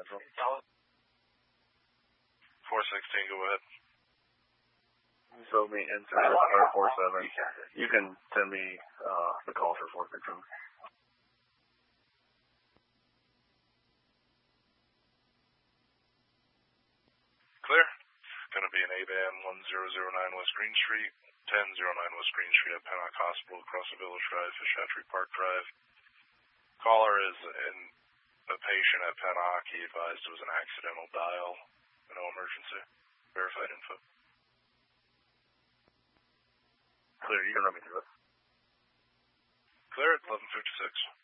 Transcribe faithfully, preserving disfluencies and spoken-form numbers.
Central. four sixteen, go ahead. So me N five four seven. You can send me uh, the call for four sixteen. Clear. Going to be an A B A M one zero zero nine West Green Street, ten oh nine West Green Street at Pennock Hospital, across the Village Drive, Fishatry Park Drive. Caller is in a patient at Pennock. He advised it was an accidental dial. No emergency. Verified info. Clear, you can run me through it. Clear at eleven fifty-six.